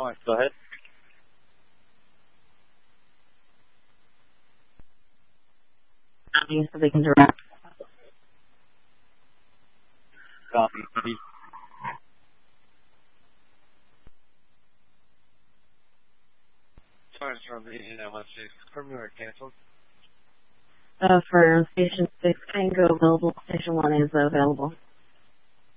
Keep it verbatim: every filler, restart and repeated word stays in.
one. Go ahead. So they can direct. Copy. Sorry, from the Indian one six. Confirm you are canceled. Uh, for Station six, Tango available. Station one is available.